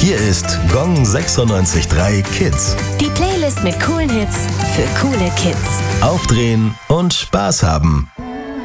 Hier ist Gong 96.3 Kids. Die Playlist mit coolen Hits für coole Kids. Aufdrehen und Spaß haben.